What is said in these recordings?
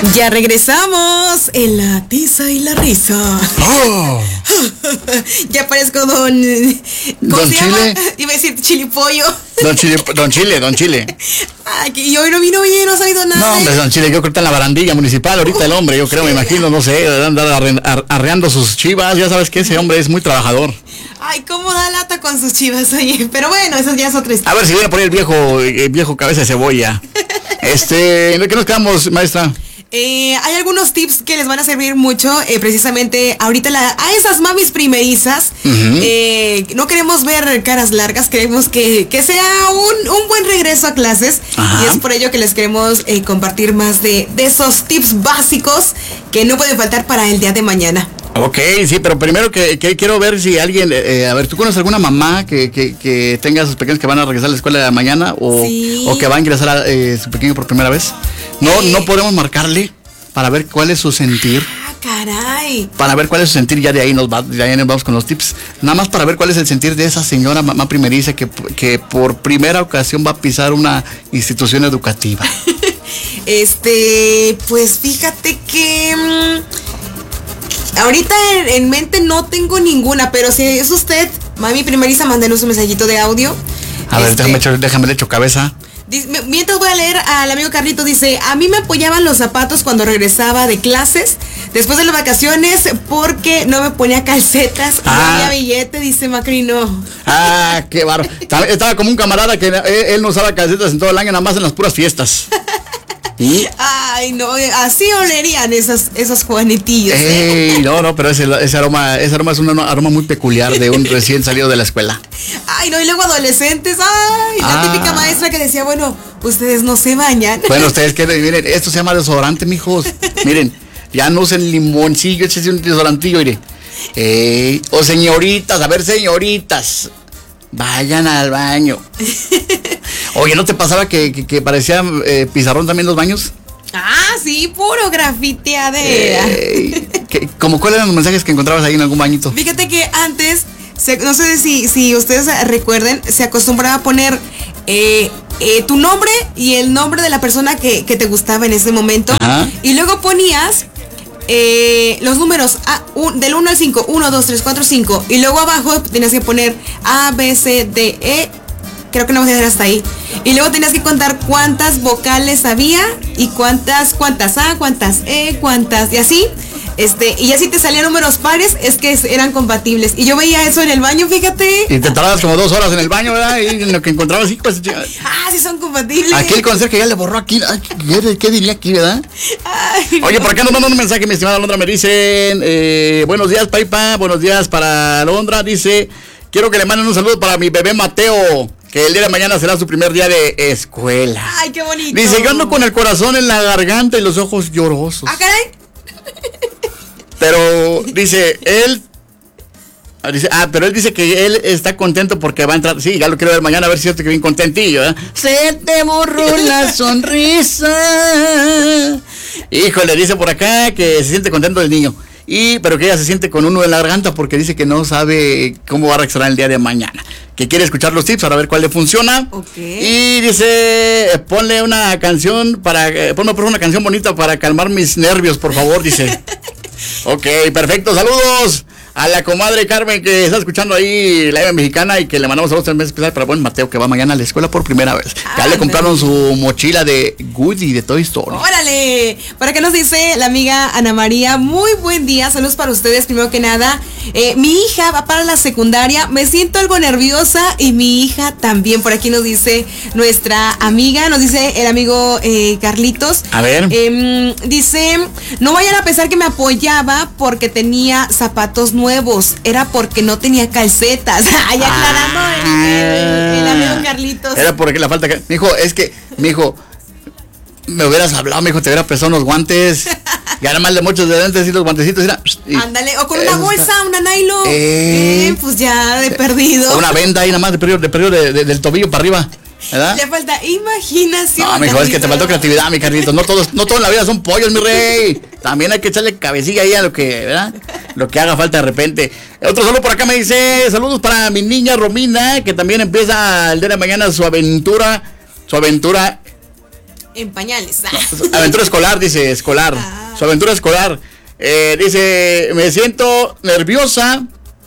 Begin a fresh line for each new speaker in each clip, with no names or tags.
Ya regresamos en la tiza y la risa.
Oh.
Ya parezco ¿cómo
Don
se llama?
Chile.
Iba a decir chilipollo.
Don Chile.
Ay, y hoy no vino bien, no ha sabido nada.
No, hombre, Don Chile, yo creo que está en la barandilla municipal ahorita el hombre, yo creo, me imagino, no sé, debe andar arreando sus chivas, ya sabes que ese hombre es muy trabajador.
Ay, cómo da lata con sus chivas, oye. Pero bueno, eso ya es otra historia.
A ver si viene por ahí el viejo cabeza de cebolla. ¿En qué nos quedamos, maestra?
Hay algunos tips que les van a servir mucho, precisamente ahorita a esas mamis primerizas. No queremos ver caras largas, queremos que sea un buen regreso a clases.
Ajá.
Y es por ello que les queremos compartir más de esos tips básicos que no pueden faltar para el día de mañana.
Ok, sí, pero primero que quiero ver si alguien, a ver, ¿tú conoces alguna mamá que tenga a sus pequeños que van a regresar a la escuela de mañana
Sí.
o que va a ingresar a su pequeño por primera vez? No podemos marcarle para ver cuál es su sentir.
Ah, caray.
Para ver cuál es su sentir, ya de ahí nos vamos con los tips. Nada más para ver cuál es el sentir de esa señora mamá primeriza que por primera ocasión va a pisar una institución educativa.
Pues fíjate que ahorita en mente no tengo ninguna, pero si es usted, mami primeriza, mándenos un mensajito de audio.
A ver, déjame le echo cabeza.
Mientras voy a leer al amigo Carlito, dice: a mí me apoyaban los zapatos cuando regresaba de clases después de las vacaciones porque no me ponía calcetas y no había billete, dice Macrino.
Ah, qué bárbaro. Estaba como un camarada que él no usaba calcetas en todo el año, nada más en las puras fiestas. ¿Y?
Ay, no, así olerían esos Juanetillos.
No, pero ese aroma es un aroma muy peculiar de un recién salido de la escuela.
Ay, no, y luego adolescentes, la típica maestra que decía, bueno, ustedes no se bañan.
Bueno, ustedes que miren, esto se llama desodorante, mijos. Miren, ya no usen limoncillo, échese un desodorantillo, mire. O señoritas, a ver, señoritas, vayan al baño. Oye, ¿no te pasaba que parecía pizarrón también los baños?
Ah, sí, puro grafiteadera.
¿Cómo cuáles eran los mensajes que encontrabas ahí en algún bañito?
Fíjate que antes, no sé si ustedes recuerden, se acostumbraba a poner tu nombre y el nombre de la persona que te gustaba en ese momento.
Ajá.
Y luego ponías los números del 1 al 5, 1, 2, 3, 4, 5. Y luego abajo tenías que poner A, B, C, D, E. Creo que no vas a dejar hasta ahí. Y luego tenías que contar cuántas vocales había y cuántas A, cuántas E, cuántas, y así. Y ya si te salían números pares, es que eran compatibles. Y yo veía eso en el baño, fíjate.
Y te tardabas como 2 horas en el baño, ¿verdad? Y en lo que encontrabas, sí, pues.
Sí son compatibles.
Aquí el conserje ya le borró aquí. ¿Qué diría aquí, verdad?
Ay,
Oye, por acá nos mandan un mensaje, mi estimada Alondra. Me dicen, buenos días, Paipa. Buenos días para Alondra. Dice, quiero que le manden un saludo para mi bebé Mateo, que el día de mañana será su primer día de escuela.
Ay, qué bonito.
Dice, yo ando con el corazón en la garganta y los ojos llorosos.
Ah, caray.
Pero dice, pero él dice que él está contento porque va a entrar. Sí, ya lo quiero ver mañana, a ver si es que bien contentillo, ¿eh? Se te borró la sonrisa. Híjole, dice por acá que se siente contento el niño. Pero que ella se siente con un nudo en la garganta porque dice que no sabe cómo va a reaccionar el día de mañana. Que quiere escuchar los tips para ver cuál le funciona.
Okay.
Y dice, ponme una canción bonita para calmar mis nervios, por favor, dice. Ok, perfecto, saludos a la comadre Carmen que está escuchando ahí la EVA Mexicana y que le mandamos saludos también especial para buen Mateo que va mañana a la escuela por primera vez. Ya le compraron su mochila de Woody de Toy Story.
¡Órale! ¿Para qué nos dice la amiga Ana María? Muy buen día, saludos para ustedes primero que nada. Mi hija va para la secundaria, me siento algo nerviosa y mi hija también. Por aquí nos dice nuestra amiga, nos dice el amigo Carlitos.
A ver.
Dice, no vayan a pensar que me apoyaba porque tenía zapatos nuevos, era porque no tenía calcetas. Ay, aclarando el amigo Carlitos.
Era porque la falta mijo, es que, mijo, me hubieras hablado, mijo, te hubiera prestado unos guantes. Y ahora más de muchos de dentes y los guantecitos.
Ándale, o con una bolsa, una nylon. Pues ya de perdido.
O una venda ahí nada más de perdido del tobillo para arriba. ¿Verdad?
Le falta imaginación.
No, mijo, es que te faltó creatividad, mi Carlitos. No todo en la vida son pollos, mi rey. También hay que echarle cabecilla ahí a lo que, ¿verdad? Lo que haga falta de repente. Otro saludo por acá me dice, saludos para mi niña Romina, que también empieza el día de mañana su aventura
En pañales.
No, aventura escolar, dice, escolar. Su aventura escolar. Dice, me siento nerviosa.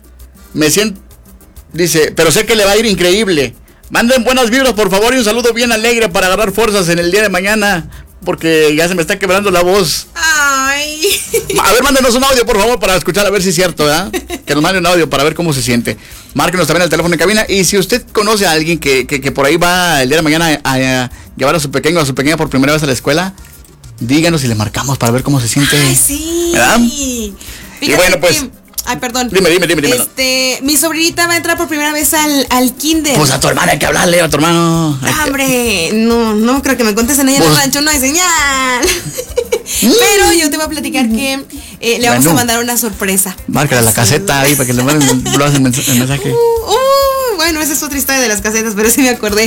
Dice, pero sé que le va a ir increíble. Manden buenas vibras, por favor, y un saludo bien alegre para agarrar fuerzas en el día de mañana, porque ya se me está quebrando la voz.
Ay.
A ver, mándenos un audio, por favor, para escuchar, a ver si es cierto, ¿verdad? Que nos manden un audio para ver cómo se siente. Márquenos también el teléfono en cabina. Y si usted conoce a alguien que por ahí va el día de mañana a llevar a su pequeño o a su pequeña por primera vez a la escuela, díganos y le marcamos para ver cómo se siente.
Ay, sí.
¿Verdad?
Fíjate,
y bueno, pues...
Ay, perdón.
Dime.
Mi sobrinita va a entrar por primera vez al kinder.
Pues a tu hermana hay que hablarle, a tu hermano.
Hombre, no creo que me contesten allá en el rancho, no hay señal. Pero yo te voy a platicar que le vamos a mandar una sorpresa.
Márcale la caseta ahí para que le manden el mensaje.
Bueno, esa es otra historia de las casetas, pero sí me acordé.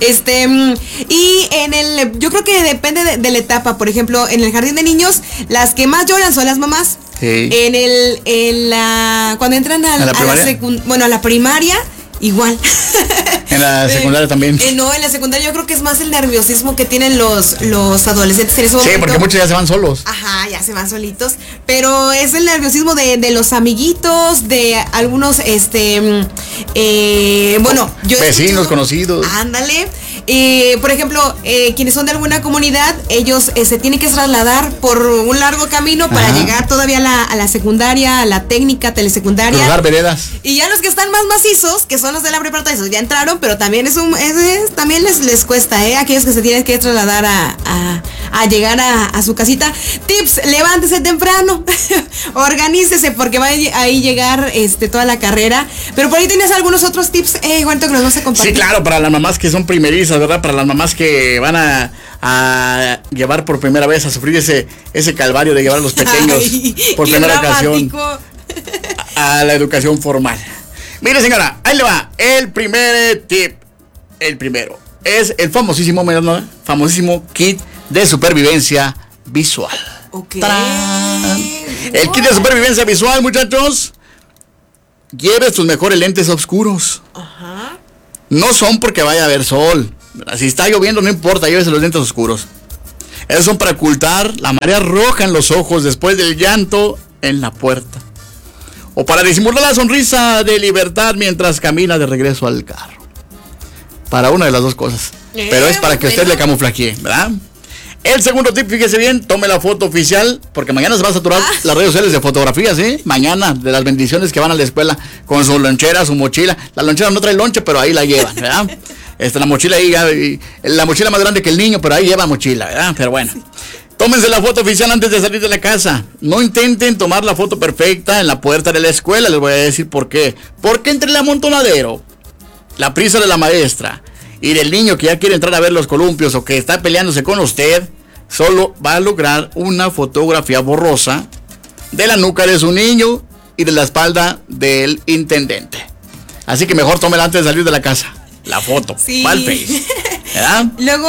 Y yo creo que depende de la etapa. Por ejemplo, en el jardín de niños, las que más lloran son las mamás.
Sí.
Cuando entran a la primaria, igual.
En la secundaria también.
No, en la secundaria yo creo que es más el nerviosismo que tienen los adolescentes en ese momento.
Sí, porque muchos ya se van solos.
Ajá, ya se van solitos. Pero es el nerviosismo de los amiguitos, de algunos,
vecinos, conocidos.
Ándale. Por ejemplo, quienes son de alguna comunidad, ellos se tienen que trasladar por un largo camino para llegar todavía a la secundaria, a la técnica, telesecundaria.
Cruzar veredas.
Y ya los que están más macizos, que son los de la preparatoria, esos ya entraron, pero también también les cuesta, aquellos que se tienen que trasladar a llegar a su casita. Tips: levántese temprano, organícese, porque va a llegar toda la carrera. Pero por ahí tienes algunos otros tips, Juanito, que nos vas a compartir.
Sí, claro, para las mamás que son primerizas, ¿verdad? Para las mamás que van a llevar por primera vez, a sufrir ese calvario de llevar a los pequeños por primera ocasión a la educación formal. Mire, señora, ahí le va. El primer tip, el primero, es el famosísimo kit de supervivencia visual.
Okay.
El kit de supervivencia visual, muchachos. Lleve tus mejores lentes oscuros.
Ajá.
No son porque vaya a haber sol. Si está lloviendo, no importa, llévese los lentes oscuros. Esos son para ocultar la marea roja en los ojos después del llanto en la puerta. O para disimular la sonrisa de libertad mientras camina de regreso al carro. Para una de las dos cosas. Pero es para que usted le camuflajee, ¿verdad? El segundo tip, fíjese bien, tome la foto oficial, porque mañana se va a saturar las redes sociales de fotografías, ¿eh? Mañana, de las bendiciones que van a la escuela con su lonchera, su mochila. La lonchera no trae lonche, pero ahí la llevan, ¿verdad? La mochila ahí, la mochila más grande que el niño, pero ahí lleva mochila, ¿verdad? Pero bueno. Tómense la foto oficial antes de salir de la casa. No intenten tomar la foto perfecta en la puerta de la escuela. Les voy a decir por qué. Porque entre el amontonadero, la prisa de la maestra y del niño que ya quiere entrar a ver los columpios o que está peleándose con usted, solo va a lograr una fotografía borrosa de la nuca de su niño y de la espalda del intendente. Así que mejor tómela antes de salir de la casa. La foto,
sí.
Face, ¿verdad?
Luego,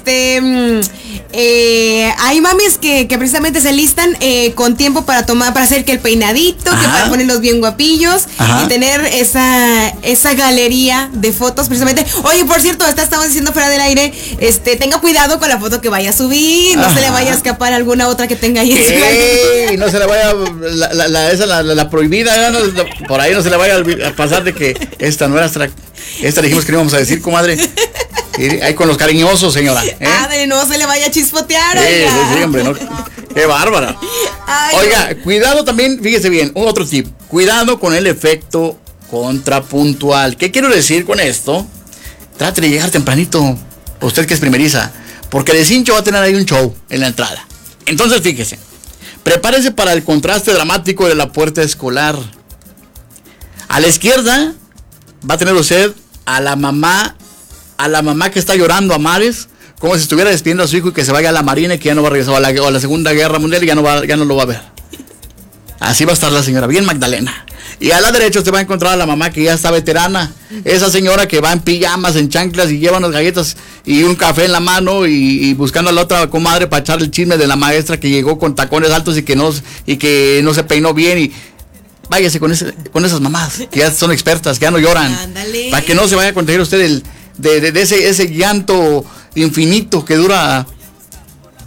hay mamis que precisamente se listan con tiempo para hacer que el peinadito, que para ponerlos bien guapillos y tener esa galería de fotos precisamente. Oye, por cierto, estamos diciendo fuera del aire, tenga cuidado con la foto que vaya a subir, no se le vaya a escapar alguna otra que tenga ahí en su galería.
No se le vaya la prohibida, ¿no? Por ahí no se le vaya a pasar de que esta no era esta dijimos que no íbamos a decir, comadre. Ahí con los cariñosos, señora.
No se le vaya a chispotear.
Sí, hombre, no. Qué bárbara.
Ay,
oiga, cuidado también, fíjese bien, otro tip. Cuidado con el efecto contrapuntual. ¿Qué quiero decir con esto? Trate de llegar tempranito, usted que es primeriza, porque de cincho va a tener ahí un show en la entrada. Entonces, fíjese, prepárese para el contraste dramático de la puerta escolar. A la izquierda va a tener usted a la mamá que está llorando a mares, como si estuviera despidiendo a su hijo y que se vaya a la marina y que ya no va a regresar a la Segunda Guerra Mundial y ya no lo va a ver. Así va a estar la señora, bien Magdalena. Y a la derecha usted va a encontrar a la mamá que ya está veterana, esa señora que va en pijamas, en chanclas y lleva unas galletas y un café en la mano y buscando a la otra comadre para echar el chisme de la maestra que llegó con tacones altos y que no se peinó bien. Y váyase con esas mamás que ya son expertas, que ya no lloran.
Ándale.
Para que no se vaya a contagiar usted de ese llanto infinito que dura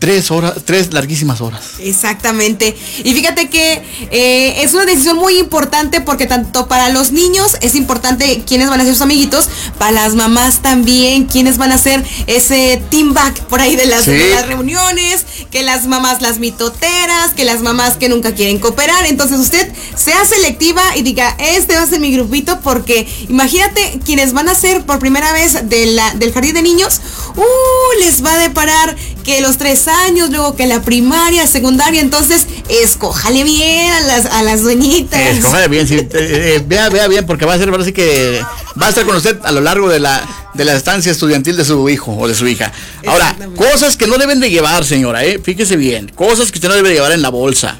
3 larguísimas horas.
Exactamente. Y fíjate que es una decisión muy importante porque tanto para los niños es importante quiénes van a ser sus amiguitos, para las mamás también, quiénes van a ser ese team back por ahí de las reuniones, que las mamás las mitoteras, que las mamás que nunca quieren cooperar. Entonces usted sea selectiva y diga, este va a ser mi grupito, porque imagínate quienes van a ser por primera vez del jardín de niños, les va a deparar que los 3 años, luego que la primaria, secundaria. Entonces escójale bien a las dueñitas.
Escójale bien, sí, vea bien, porque va a ser, parece que va a estar con usted a lo largo de la estancia estudiantil de su hijo o de su hija. Ahora, cosas que no deben de llevar, señora, fíjese bien, cosas que usted no debe llevar en la bolsa.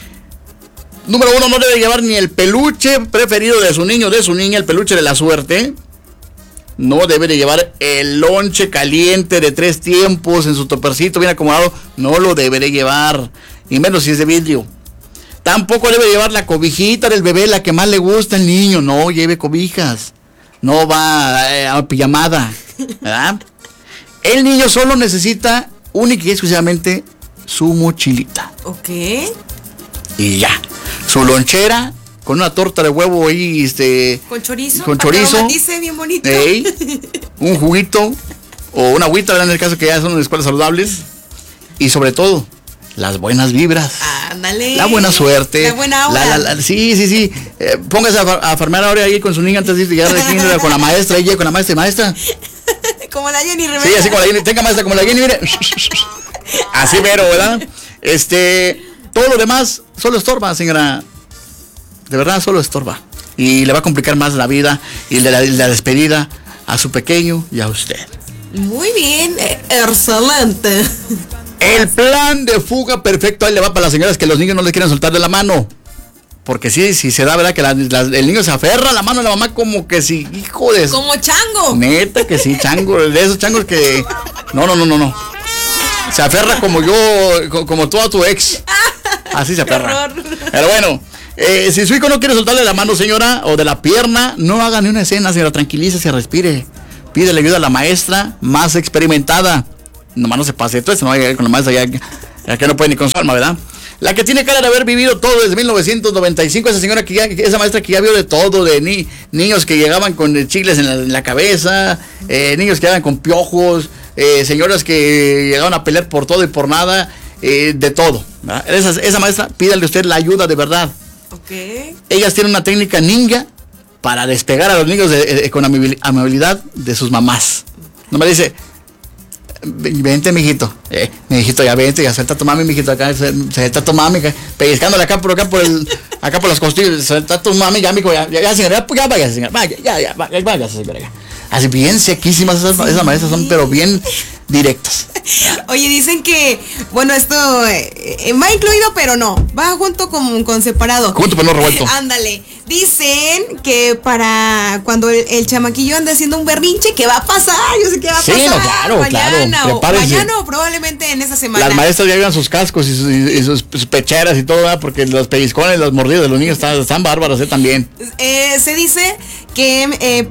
Número 1, no debe llevar ni el peluche preferido de su niño o de su niña, el peluche de la suerte. No debe de llevar el lonche caliente de 3 tiempos en su topercito bien acomodado. No lo debe de llevar, y menos si es de vidrio. Tampoco debe llevar la cobijita del bebé, la que más le gusta al niño. No lleve cobijas. No va a pijamada, ¿verdad? El niño solo necesita única y exclusivamente su mochilita.
Ok.
Y ya. Su lonchera con una torta de huevo ahí,
con chorizo.
Con chorizo.
Dice bien bonito.
Un juguito o una agüita, ¿verdad? En el caso que ya son escuelas saludables. Y sobre todo, las buenas vibras.
Ándale.
La buena suerte.
La buena aura.
Sí. Póngase a farmear ahora ahí con su niña antes de llegar de kinder, con la maestra. Ella con la maestra.
Como la Jenny Rivera.
Sí, así como la Jenny. Tenga maestra como la Jenny, mire. Así mero, ¿verdad? Todo lo demás solo estorba, señora. De verdad, solo estorba. Y le va a complicar más la vida y la despedida a su pequeño y a usted.
Muy bien, excelente.
El plan de fuga perfecto, ahí le va para las señoras que los niños no les quieren soltar de la mano. Porque sí, se da, ¿verdad? Que el niño se aferra a la mano de la mamá como que si, hijo de...
Como chango.
Neta que sí, chango, de esos changos que... No. Se aferra como como toda tu ex. Así se aferra. Pero bueno, si su hijo no quiere soltarle la mano, señora, o de la pierna, no haga ni una escena, señora, tranquilícese, respire. Pídele ayuda a la maestra más experimentada. Nomás no se pase, entonces no vaya con la maestra ya que no puede ni con su alma, ¿verdad? La que tiene cara de haber vivido todo desde 1995, esa señora esa maestra que ya vio de todo, de niños que llegaban con chicles en la cabeza, niños que llegaban con piojos, señoras que llegaban a pelear por todo y por nada, de todo, ¿verdad? Esa maestra, pídale usted la ayuda de verdad.
Okay.
Ellas tienen una técnica ninja para despegar a los niños con amabilidad de sus mamás. No me dice... Vente, mijito. Mijito, ya vente, ya suelta tu mami, mijito. Acá suelta tu mami, pellizcándole acá por las costillas. Suelta tu mami, ya, mijo, ya, señora, ya vaya, señora. Vaya, señora. Así bien sequísimas esas maestras son, pero bien directas.
Oye, dicen que, bueno, esto va incluido, pero no. Va junto con separado.
Junto, pero no revuelto.
Ándale. Dicen que para cuando el chamaquillo anda haciendo un berrinche, ¿qué va a pasar? Yo sé que va a pasar.
Sí, no, claro.
Mañana o probablemente en esa semana.
Las maestras ya llevan sus cascos y sus pecheras y todo, ¿verdad? Porque los pellizcones, los mordidos de los niños están bárbaros, también.
Se dice que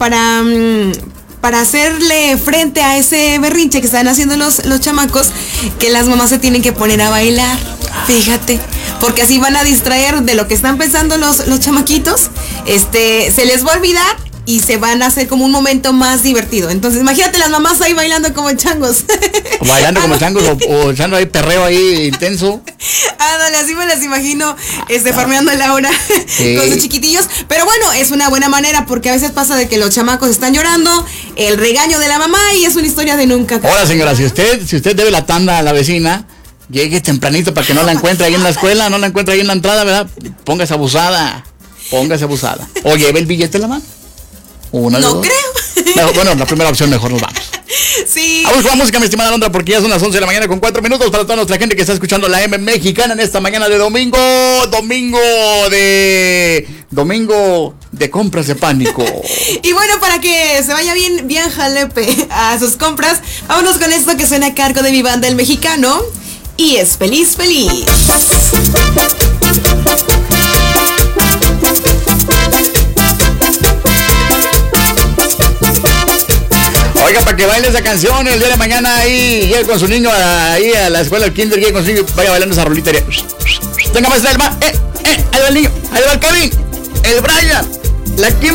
para hacerle frente a ese berrinche que están haciendo los chamacos, que las mamás se tienen que poner a bailar, fíjate, porque así van a distraer de lo que están pensando los chamaquitos, se les va a olvidar y se van a hacer como un momento más divertido. Entonces imagínate las mamás ahí bailando como changos.
Bailando como changos o echando ahí perreo ahí intenso.
Ándale, así me las imagino farmeando la hora con sus chiquitillos. Pero bueno, es una buena manera porque a veces pasa de que los chamacos están llorando, el regaño de la mamá y es una historia de nunca.
Ahora, señora, si usted debe la tanda a la vecina, llegue tempranito para que no la encuentre ahí en la escuela, no la encuentre ahí en la entrada, ¿verdad? Póngase abusada. O lleve el billete en la mano.
No creo.
Bueno, la primera opción, mejor nos vamos.
Sí.
Vamos con la música, mi estimada Alondra, porque ya son las 11 de la mañana con 4 minutos para toda nuestra gente que está escuchando la M mexicana en esta mañana de domingo de compras de pánico.
Y bueno, para que se vaya bien jalepe a sus compras, vámonos con esto que suena a cargo de mi banda El Mexicano y es Feliz.
Oiga, para que baile esa canción el día de mañana ahí, llegue con su niño ahí a la escuela del kinder, llegue con su niño, vaya bailando esa rolita. Venga, maestra, ahí va el niño, ahí va el Kevin, el Brian, la Kim.